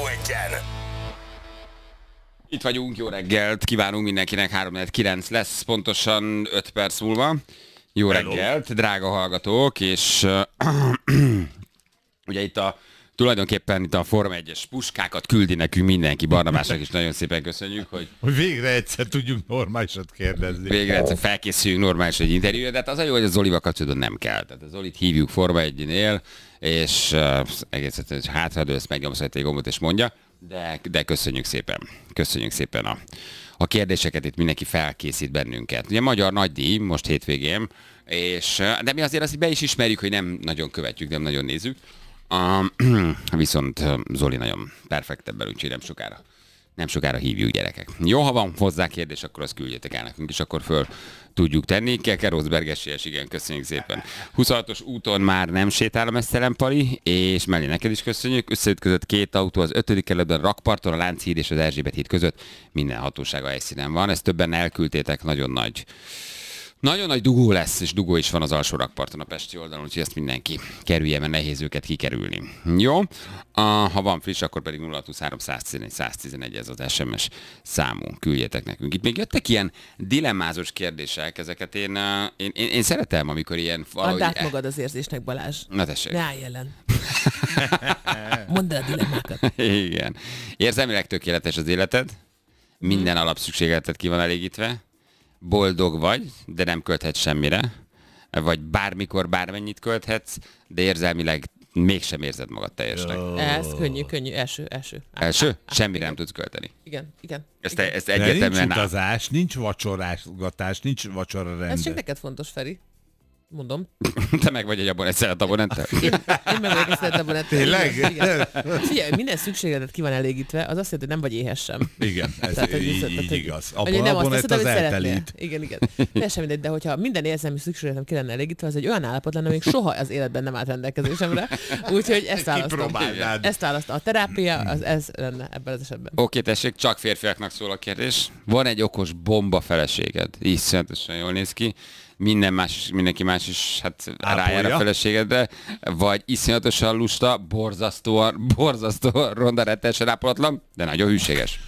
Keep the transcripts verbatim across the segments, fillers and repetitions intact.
egyen. Itt vagyunk, jó reggelt, kívánunk mindenkinek, három kilenc lesz, pontosan öt perc múlva. Jó Hello. reggelt, drága hallgatók, és uh, ugye itt a tulajdonképpen itt a Forma egyes puskákat küldi nekünk mindenki, Barnabásnak is nagyon szépen köszönjük, hogy Hogy végre egyszer tudjunk normálisat kérdezni. végre egyszer felkészüljünk normális egy interjúra, de hát az a jó, hogy a Zolival kapcsolatban nem kell. Tehát a Zolit hívjuk Forma egynél, és uh, egész egyszerűen, hogy hátradőlsz, megnyomsz egy gombot és mondja, de, de köszönjük szépen. Köszönjük szépen a, a kérdéseket, itt mindenki felkészít bennünket. Ugye magyar nagydíj, most hétvégén, és, de mi azért azt be is ismerjük, hogy nem nagyon követjük, nem nagyon nézzük. Uh, viszont Zoli nagyon perfekt ebben, úgyhogy nem sokára, nem sokára hívjuk, gyerekek. Jó, ha van hozzá kérdés, akkor azt küldjétek el nekünk, és akkor föl tudjuk tenni. Keke Rosberg-esélyes, igen, köszönjük szépen. huszonhatos úton már nem sétál a Mesztelen Pali, és mellé neked is köszönjük. Összeütközött két autó az ötödik kerületben, Rakparton, a Lánchíd és az Erzsébet híd között. Minden hatósága helyszínen van. Ezt többen elküldtétek, nagyon nagy. Nagyon nagy dugó lesz, és dugó is van az alsó Rakparton a pesti oldalon, úgyhogy ezt mindenki kerülje, mert nehéz őket kikerülni. Jó? A, ha van friss, akkor pedig nulla huszonhárom száztizenegy száztizenegy ez az es em es számunk. Küldjetek nekünk. Itt még jöttek ilyen dilemmázós kérdések, ezeket én, én, én, én szeretem, amikor ilyen... Add át magad az érzésnek, Balázs. Na tessék. Ne állj ellen. Mondd el a dilemmákat. Igen. Érzelmileg tökéletes az életed, minden hmm. alapszükségleted ki van elégítve, boldog vagy, de nem költhetsz semmire, vagy bármikor bármennyit költhetsz, de érzelmileg mégsem érzed magad teljesnek. Oh. Ez könnyű, könnyű. Első, első. Első? Á, Semmire igen. nem tudsz költeni. Igen, igen. Ezt, igen. ezt De nincs egyértelműen át. utazás, nincs vacsorásgatás, nincs vacsora Ez rend. csak neked fontos, Feri. Mondom. Te meg vagy egy abban egy szeret abonenttel? Én, én meg vagyok a szeret abonenttel. Tényleg? Igen. Figyelj, minden szükségletet ki van elégítve, az azt jelenti, hogy nem vagy éhes sem. Igen, ez Tehát, hogy így, viszont- így tehát, hogy- igaz. Vagy Abban nem azt abonett teszed, az amit szeretnél. eltelít. Igen, igen. Teljesen mindegy, de hogyha minden érzelmi szükségletem ki lenne elégítve, az egy olyan állapot lenne, amíg soha az életben nem állt rendelkezésemre. Úgyhogy ezt választom. Kipróbálnád. Ezt választom. A terápia, az ez lenne ebben az esetben. Oké, tessék, csak férfiaknak szól a kérdés. Van egy okos bomba feleséged, iszonyatosan jól néz ki, minden más, mindenki más is hát rájár a feleségedre, vagy iszonyatosan lusta, borzasztóan, borzasztóan ronda rettensen ápolatlan, de nagyon hűséges.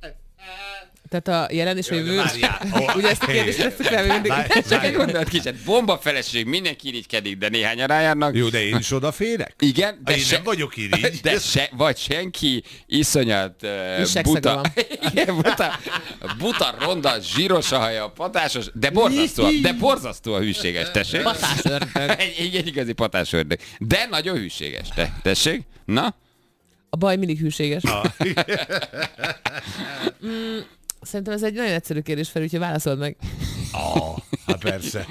Tehát a jelen és a jövő. Várjál. Ugye ezt a kérdést tesszük fel mindig. Várj- Csak egy gondolat kicsit, bomba feleség, mindenki irigykedik, de néhányan rájárnak. Jó, de én is odaférek? Igen, de Én se, nem vagyok irigy. de se, vagy senki, iszonyat uh, És segszaga buta, van. igen, buta, buta, ronda, zsíros a haja, patásos, de borzasztóan, de borzasztóan hűséges, tessék. Patás ördög. Egy, egy, egy igazi patás ördög. De nagyon hűséges, te, tessék. Na? A baj mindig hűséges. Mm, szerintem ez egy nagyon egyszerű kérdés, Feri, úgyhogy válaszold meg. Ah, hát persze.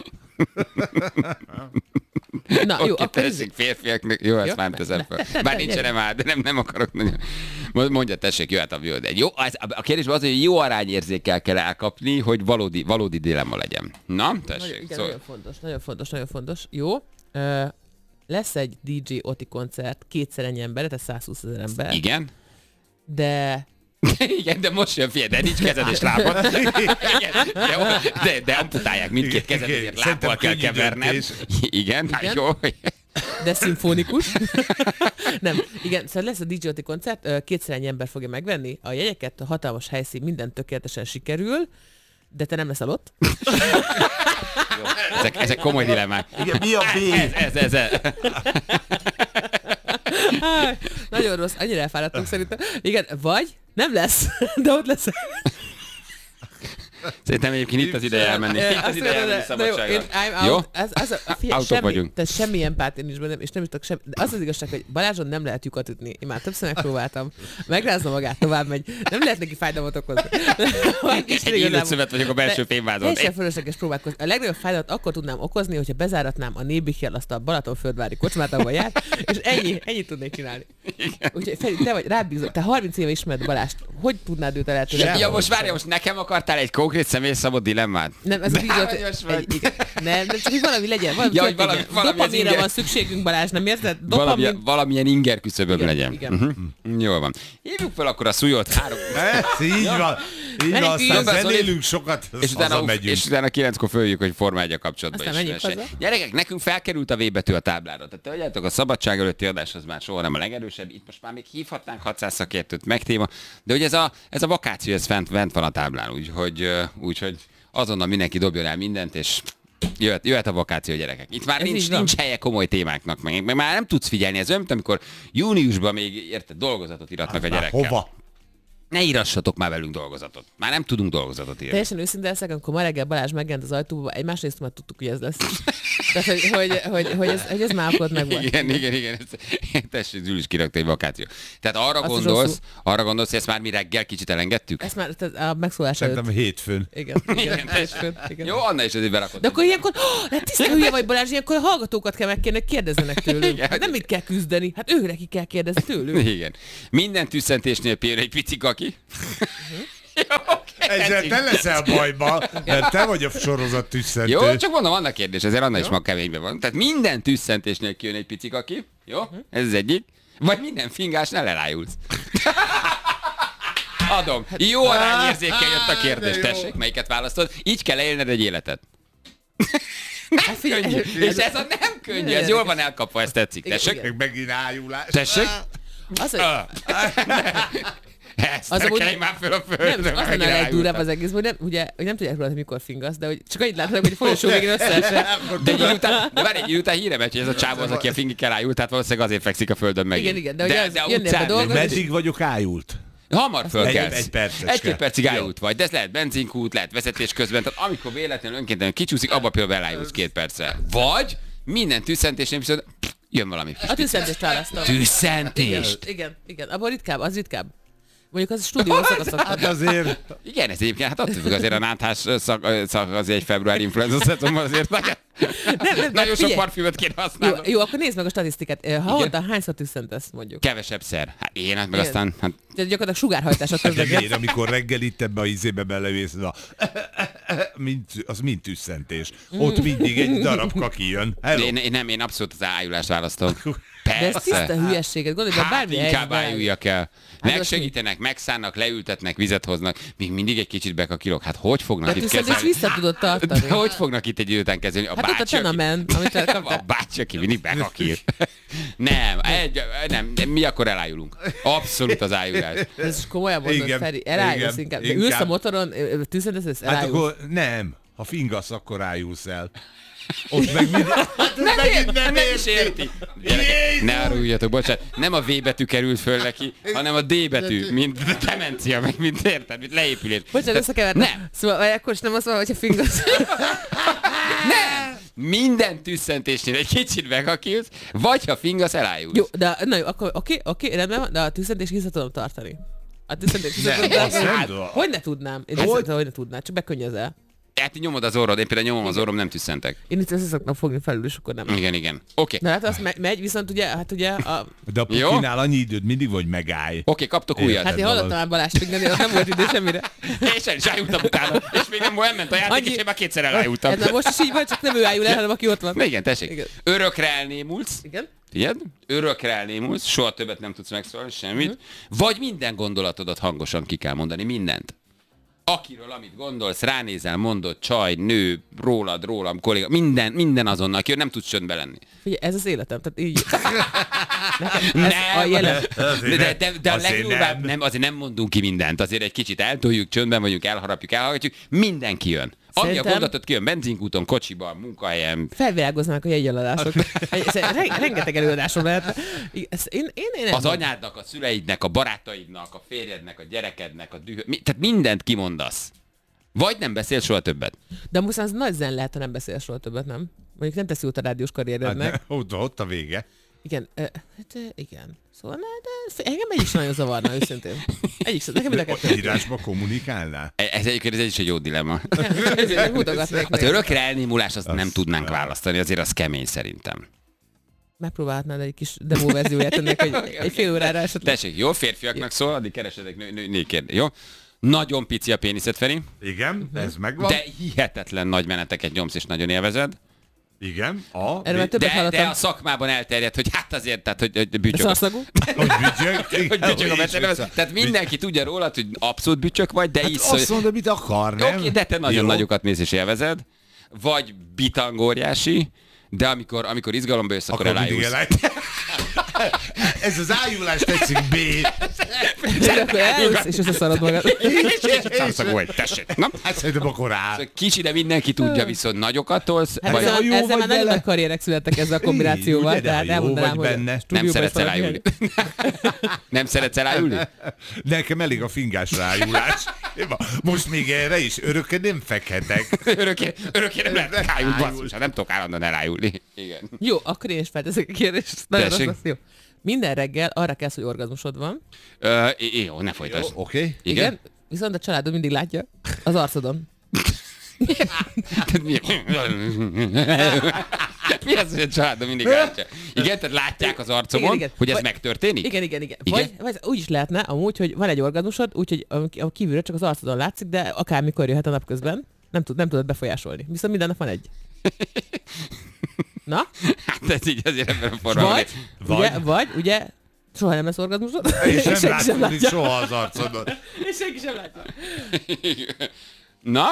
Na, jó, Oké, akkor tessék, férfiaknak, jó, ezt Jó, már nem teszem ne- fel. ne- ne- Bár ne- nincsenem ne- ár, de nem, nem akarok nagyon. Mondja, tessék, jöhet a jó, de jó, az, a kérdésben az, hogy jó arányérzékkel kell elkapni, hogy valódi, valódi dilemma legyen. Na, Nagyon, tessék. igen, Szóval, nagyon fontos, nagyon fontos, nagyon fontos. Jó. Ö, lesz egy dé dzsé Oti koncert, kétszer ennyi ember, tehát százhúszezer ember. igen? De Igen, de most jön, figyelj, de nincs kezed és lábad. Igen, de, de, de amputálják mindkét kezed, Igen, ezért szerintem lábbal kell könnyű keverned. döntés. Igen, hát Igen. jó. de szimfonikus. Nem, igen, szóval lesz a dé dzsé Oti koncert, ö, kétszer ennyi ember fogja megvenni a jegyeket, a hatalmas helyszín, minden tökéletesen sikerül, de te nem leszel ott. Ezek, ezek komoly dilemmák. Igen, mi a B? Ez, ez, ez. Áj, nagyon rossz, annyira elfáradtunk szerintem. Igen, vagy nem lesz, de ott lesz. Szerintem egyébként itt az ideje elmenni. Itt az Azt ideje mondod, elmenni de- na jó, szabadságra. én I'm Jó? out. Ez, az, a- figyelj, Autók semmi, vagyunk. Tehát semmi empátia nincs bennem, és nem is tudok semmi. De az az igazság, hogy Balázson nem lehet lyukat ütni. Én már többször megpróbáltam. Megrázza magát, tovább megy. Nem lehet neki fájdalmat okozni. Egy élő szövet vagyok a belső fémvázon. Teljesen fölösleges próbálkozni. A legnagyobb fájdalmat akkor tudnám okozni, hogyha bezáratnám a Nébichel azt a Balatonföldvári kocsmát, ahol jár, és ennyi, ennyit tudnék csinálni. Úgyhogy Feri, te vagy, rád bízom. Te harminc éve ismered Balást. Hogy tudnád őt eltűnni? Ja, most várja, most nekem akartál egy konkrét személyszabott dilemmát? Nem, ez a De aranyos bizonyos, vagy. egy, igen, nem, nem, csak hogy valami legyen. Valami Ja, hogy történjen. valami- valami az Dopamínra inger- van szükségünk, Balázs, nem érzed? Valamilyen, Dopamin... valamilyen inger küszöböm Igen, legyen. igen. Uh-huh. Jól van. Hívjuk fel akkor a szújót. Három. Ez így van. Így van, aztán Jön be az Zoli, zenélünk sokat, és utána, hazamegyünk. és utána kilenckor följük, hogy Forma egy a kapcsolatban Aztán is. menjünk haza. Gyerekek, nekünk felkerült a V betű a táblára. Tehát tudjátok, a szabadság előtti adás az már soha nem a legerősebb. Itt most már még hívhatnánk hatszáz szakértőt, meg téma. De hogy ez a, ez a vakáció, ez fent, fent van a táblán. Úgyhogy, úgyhogy azonnal mindenki dobjon el mindent, és jöhet, jöhet a vakáció, gyerekek. Itt már Ez nincs, így van. nincs helye komoly témáknak, meg, meg már nem tudsz figyelni. Ez olyan, mint amikor júniusban még, érted, dolgozatot iratnak a Már gyerekkel. hova? Ne írassatok már velünk dolgozatot. Már nem tudunk dolgozatot írni. Teljesen őszinte leszek, amikor ma reggel Balázs megjelent az ajtóba, egymás részt már tudtuk, hogy ez lesz. Tehát, hogy, hogy, hogy, hogy, ez, hogy ez már akkor meg volt. Igen, igen, igen. Ez- Tessék, Zülis kirakta egy vakáció. Tehát arra Azt is gondolsz, rosszul. arra gondolsz, hogy ezt már mi reggel kicsit elengedtük? Ezt már tehát a megszólás előtt. Szerintem hétfőn. Igen, igen, Igen, igen, igen, igen. Jó, Anna is azért berakott. De akkor ilyenkor, oh, hát tiszta hülye vagy Balázs, ilyenkor a hallgatókat kell megkérni, hogy kérdezzenek tőlünk. Igen. Hát nem mit kell küzdeni, hát őre ki kell kérdezni tőlünk. Igen. Minden tüsszentésnél pihen egy pici kaki. Jó, oké. Ezzel te leszel bajba, mert te vagy a sorozat tüsszentő. Jó, csak mondom, Anna kérdés, ezért Anna is ma keményben van. Tehát minden tüsszentésnél kijön egy pici kaki. Jó? Ez az egyik. Vagy minden fingásnál elájulsz. Adom. Jó arányérzékkel jött a kérdés. De jó. Tessék, melyiket választod? Így kell élned egy életet. Hát figyelj, Könnyű. És ez a nem könnyű, ez jól van elkapva, ez tetszik. Igen, Tessék? igen. Meg megint ájulás. Tessék? az, hogy Ah. Ezt Az amúgy- terkelj már föl a nem, földre. az lenne a megint legdurvább rájultam. az egész, hogy nem, ugye, hogy nem tudják róla, hogy mikor fingasz, de hogy csak annyit látod, hogy a folyosó végén összeesett. De egy idő után, de várj, egy idő után híre megy, hogy ez a csávó az, aki a fingikkel ájult, tehát valószínűleg azért fekszik a földön megint. Igen, igen, de hogy az- de a jönnél be utcán dolgozni, még Meddig vagyok ájult? hamar fölkelsz. Egy- egy percecske. Egy-két percig Jó. ájult vagy, de ez lehet benzinkút, lehet vezetés közben, tehát amikor véletlenül önkéntelen kicsúszik, abba például elájulsz két percre. Vagy minden tüsszentésnél viszont pff, jön valami kis A tüsszentést választom. tüsszentést. Igen, igen, abban ritkább, az ritkább. Mondjuk az a stúdió szakaszok. Hát azért... Igen, ez egyébként, hát attól függ, azért a náthás szak, szak azért egy februári influenza szezonban azért nagyon, Nem, nem, de nagyon sok figyelj. parfümöt kéne Jó, használni. jó, akkor nézd meg a statisztikát. Havonta hányszor tüsszentesz, mondjuk? Kevesebb szer. Hát én, hát meg Igen. aztán, hát Tehát gyakorlatilag sugárhajtás a De közben. miért, amikor reggel itt ebbe a izébe belevész, az, a, mint, az mind tüsszentés. Ott mindig egy darab kaki jön. Hello. én, én nem, én abszolút az ájulást választom. De ez tiszta Persze. hülyeséget, gondolj, de Hát bármi inkább helyzetben- ájuljak el. Hát Megsegítenek, megszánnak, leültetnek, vizet hoznak, még mindig egy kicsit bekakilok. Hát hogy fognak De itt tüsszentést kezelni? vissza tudod tartani. De hogy fognak itt egy idő után kezelni? A Hát ott a bácsi, aki- Tenamen, amit a elkaptál. bácsi, aki mindig bekakil. Nem, egy, nem, nem, mi akkor elájulunk. Abszolút az ájulás. Ez komolyan mondod, Igen, Feri, elájulsz igen, inkább. De inkább. ülsz a motoron, tüsszentesz, Hát elájulsz. akkor nem. Ha fingasz, akkor ájulsz el. Ott meg mindig... Nem, megint nem, nem nem is érti. érti. Gyerekek, ne aruljatok, bocsánat. Nem a V betű került föl neki, hanem a D betű, mint demencia, meg mint érted, mint leépülés. Bocsánat, összekevertem. Nem. Szóval vagy akkor is nem az van, hogyha fingasz. Nem! Minden tüsszentésnél egy kicsit megakilsz, vagy ha fingasz, elájulsz. Jó, de na jó, akkor oké, oké, rendben van, de a tüsszentés vissza tudom tartani. A tüsszentés vissza Nem, tudom azt tartani. nem Hát, tudom. hogy ne tudnám? Én Hogy? hogy? hogy ne tudnád, csak bekönnyözel. Hát nyomod az orrod, én például nyomom az orrom, nem tüsszentek. Én itt össze szoktam fogni felül, és akkor nem. Igen, igen. Oké. De hát az me- megy, viszont ugye, hát ugye, a, De a Jó. pukinál annyi időd mindig vagy megállj. Oké, kaptok újat. hát én hallottam már Balást pingani, ott nem volt idő semmire. És el is ájultam utána. És még nem nem ment a játék, Annyi- és én már kétszer elájultam. Ez már most is így van, csak nem ő ájul el, hanem aki ott van. Na igen, tessék. Igen. Örökre elnémulsz. Igen? Figyeld? Örökre elnémulsz, soha többet nem tudsz megszólalni, semmit. Mhm. Vagy minden gondolatodat hangosan ki kell mondani, mindent. Akiről, amit gondolsz, ránézel, mondod, csaj, nő, rólad, rólam, kolléga, minden, minden azonnal, akiről nem tudsz csöndbe lenni. Figyelj, ez az életem, tehát így. Nekem ez a Nem, jelen. de, de, de, de a Azért legdurvább, nem. nem, azért nem mondunk ki mindent, azért egy kicsit eltoljuk, csöndben vagyunk, elharapjuk, elhallgatjuk, mindenki jön. Ami a Szerintem- gondolatot kijön, benzinkúton, kocsiban, munkahelyen. Felvirágoznak a jegyeladások. Re- rengeteg előadásom lehet. Ezt Én, én, én nem Az anyádnak, a szüleidnek, a barátaidnak, a férjednek, a gyerekednek, a dühö... Mi, tehát mindent kimondasz. Vagy nem beszél soha többet. De muszáj az nagy zen lehet, ha nem beszél soha többet, nem? Mondjuk nem teszi út a rádiós Hát karrierednek. ne, ott, ott a vége. Igen, ö, hát ö, igen. Szóval ne, de engem egy is nagyon zavarna, őszintén. Egy is, nekem mind a kettő. Írásba kommunikálnál? E- Ez egyébként ez egy is egy jó dilemma. Ezért mutogatnék Az meg. örökre elnémulás azt Azt nem tudnánk nem. választani, azért az kemény szerintem. Megpróbálhatnád egy kis demo verzióját ennek egy, egy fél órára esetleg. Tessék, jó férfiaknak szól, addig keresedek nő, nő, nő kérdés, jó? Nagyon pici a péniszed, Feri, Igen, ez megvan. de hihetetlen nagy meneteket nyomsz és nagyon élvezed. Igen, a... Erről már többet De, hallottam. de a szakmában elterjedt, hogy hát azért, tehát, hogy, hogy bücsök. Szarszagú? Hogy bücsök? Hogy bücsök a beszélő. Tehát mindenki tudja rólad, hogy abszolút bücsök vagy, de Hát iszol. azt mondod, mit akar, nem? Oké, de te nagyon Jó. nagyokat mész és élvezed. Vagy bitangóriási, de amikor, amikor izgalomba jössz, akkor, Akkor mindig elájulsz. eláj- Ez az ájulás tetszik, B. És akkor elülsz, és összeszarod magad. Szarszagú vagy, tessék. Na? Hát szerintem akkor áll. Szóval kicsi, de mindenki tudja, viszont nagyokat tolsz. Hát Vagy ha ezzel, jó ezzel vagy már nagyon vele- nagy karrierek születtek ezzel a kombinációval, Ugye, de ha tehát jó elmondanám, vagy hogy benne. nem stúdióban szeretsz is valaki elájulni. Nem szeretsz elájulni? Nekem elég a fingás rájulás. Most még erre is örökké nem fekhetek. Örökké, örökké nem lehet rájulni, Rájul. basszus, hát nem tudok állandóan elájulni. Igen. Jó, akkor én is felteszek a kérdést. Nagyon rossz Tessék. lesz, jó. Minden reggel arra kelsz, hogy orgazmusod van. Ö, jó, ne folytasd. Oké? Okay? Igen? Viszont a családod mindig látja az arcodon. Tehát mi, mi az, hogy a családom mindig látja? Igen, tehát látják az arcomon, Igen, igen. hogy ez Vagy- megtörténik? Igen, igen, igen. Igen? Vagy, vagy úgy is lehetne amúgy, hogy van egy orgazmusod, úgyhogy a kívülről csak az arcodon látszik, de akármikor jöhet a napközben. Nem, tud, nem tudod befolyásolni. Viszont minden nap van egy. Na? Hát ez így azért ebben a formában. Vagy, Vagy- Ugye, vagy, ugye, soha nem lesz orgazmusod. És nem senki sem látszódik látja. soha az arcodon. És senki sem látja. Na,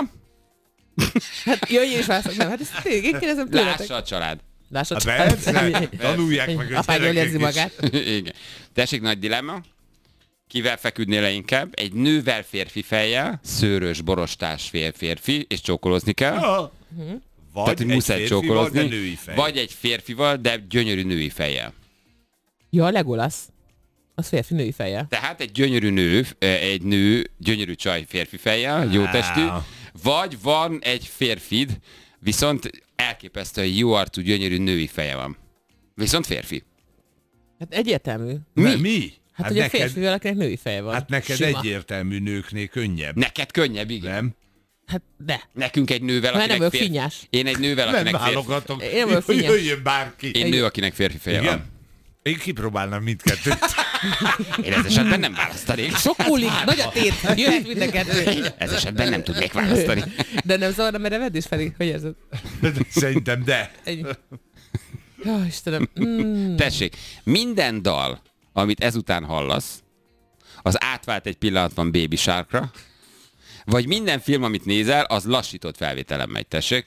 Hát jöjj és válaszok. Nem, hát ezt tényleg, én kérdezem tőletek. lássa a család. Lássa, Hát persze, tanulják meg a apád jól gyerekek érzi is. magát. Igen. Tessék, nagy dilemma. Kivel feküdnél le inkább? Egy nővel férfi fejjel, szőrös, borostás fél férfi, és csókolózni kell. Ja. Vagy Tehát, hogy egy muszáj férfival, csókolózni. de női fej. Vagy egy férfival, de gyönyörű női fejjel. Ja, a Legolas. Az férfi női feje. Tehát egy gyönyörű nő, egy nő, gyönyörű csaj férfi fejjel, jó testű, vagy van egy férfid, viszont elképesztően jó arcú, gyönyörű női feje van. Viszont férfi. Hát egyértelmű. Mi? Mi? Hát, hogy a férfi valakinek női feje van. Hát neked Sima. egyértelmű nőknél könnyebb. Neked könnyebb, igen. Nem? Hát de. Nekünk egy nővel, Mert nem akinek vagyok férfi. finnyás. Én egy nővel, Nem akinek férfi. válogatok, Én vagyok hogy finnyes. jöjjön bárki. Én nő, akinek férfi feje Igen? van. Én kipróbálnám mindkettőt. Én ez esetben nem választanék. Sok múlik, nagy a tét, jöhet mind a kettő. Ez esetben nem tudnék választani. De nem zavarna merevedés felé? Hogy érzed? Szerintem de. Ennyi. Jó, Istenem. Mm. Tessék, minden dal, amit ezután hallasz, az átvált egy pillanatban Baby Sharkra, vagy minden film, amit nézel, az lassított felvételen megy, tessék.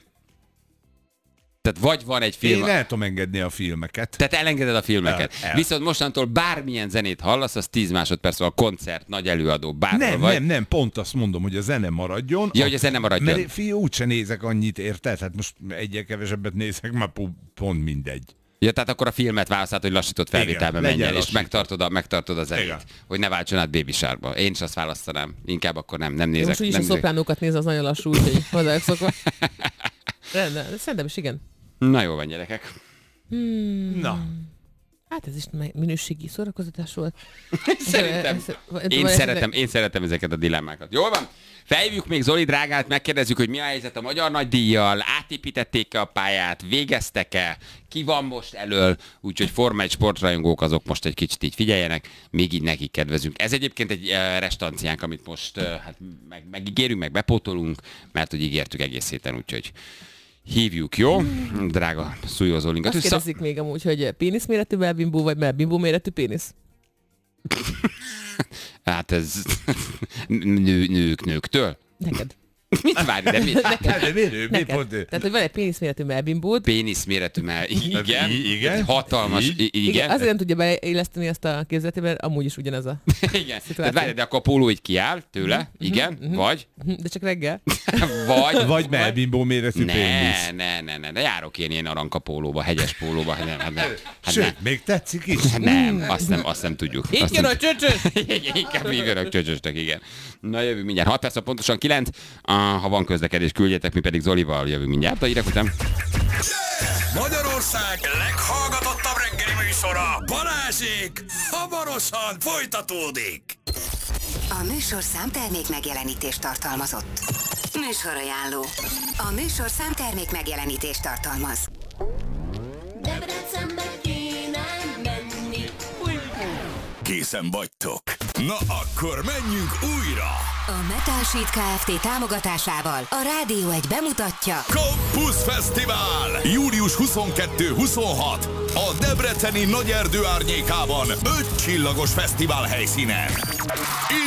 Tehát vagy van egy film... Én el tudom engedni a filmeket. Tehát elengeded a filmeket. El, el. Viszont mostantól bármilyen zenét hallasz, az tíz másodperc, a koncert, nagy előadó, bárhol Nem, vagy. nem, nem, pont azt mondom, hogy a zene maradjon. Ja, hogy a zene maradjon. Mert fiú, úgyse nézek annyit, érted? Hát most egyel kevesebbet nézek, már po- pont mindegy. Ja, tehát akkor a filmet választod, hogy lassított felvételbe Igen, menjen, legyen és lassított. megtartod a, megtartod a zenét. Igen. Hogy ne váltson át Baby Sharkba. Én is azt választanám. Inkább akkor nem, nem nézek. Most úgyis a nem nézek. szopránókat néz, az nagyon lassú, úgyhogy hozzájuk szokva. Rendben, de szerintem is igen. Na jó van, gyerekek. Na, Hát ez is me- minőségi szórakoztatás volt. Szerintem. Én szeretem, én szeretem ezeket a dilemmákat. Jól van? Felhívjuk még Zoli drágát, megkérdezzük, hogy mi a helyzet a Magyar Nagydíjjal, átépítették-e a pályát, végeztek-e, ki van most elől, úgyhogy Forma egy sportrajongók azok most egy kicsit így figyeljenek, még így nekik kedvezünk. Ez egyébként egy uh, restanciánk, amit most uh, hát meg, megígérünk, meg bepótolunk, mert hogy ígértük egész héten, úgyhogy hívjuk, jó? Drága szújózólinkat. Azt kérdezik még amúgy, hogy pénisz méretű melbimbó, vagy melbimbó méretű pénisz? Hát ez nő, nők nőktől? Neked. Mit várj, de mi? de miért ő? Mi Neked. pont ő? Tehát, hogy van egy pénisz méretű melbimbód, Pénisz méretű, mert igen, I- igen. egy hatalmas, Így. i- igen. igen, azért nem tudja beilleszteni azt a képzeletében, mert amúgy is ugyanez a... Igen. Tehát várj, de akkor a póló így kiáll tőle, igen, vagy, De csak reggel. vagy, Vagy melbimbó méretű ne, pénisz. ne, ne, ne, ne, járok én ilyen aranka pólóba, hegyes pólóba, hát nem, hát nem, hát Sőt, nem. még tetszik is. Hát nem, azt nem, azt nem tudjuk. Így Azt jön nem a csöcsös! Igen, inkább hívjanak csöcsöstek, igen. Na jövünk mindjárt. hat perc, pontosan kilenc. Ah, ha van közlekedés, küldjetek, mi pedig Zolival jövünk mindjárt. A hírek után. Magyarország leghallgatottabb reggeli műsora, Balázsék, hamarosan folytatódik. A műsorszám termék megjelenítést tartalmazott. Műsorajánló. A műsorszám termék megjelenítést tartalmaz. Debrecenbe kéne menni. Készen vagytok? Na akkor menjünk újra! A Metal Sheet Kft. Támogatásával a Rádió egy bemutatja Campus Fesztivál! július huszonkettő-huszonhat a debreceni Nagyerdő árnyékában öt csillagos fesztivál helyszínen.